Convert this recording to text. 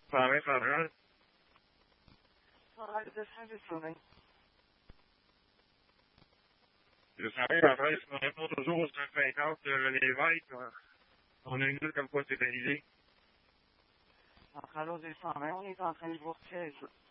120 centrale. Centrale de Saint-Justine. Je savais qu'en fait, on répond toujours au 150 l'évêque. On a une lutte comme quoi c'est validé. Centrale au 220, on est en train de vous retirer ça.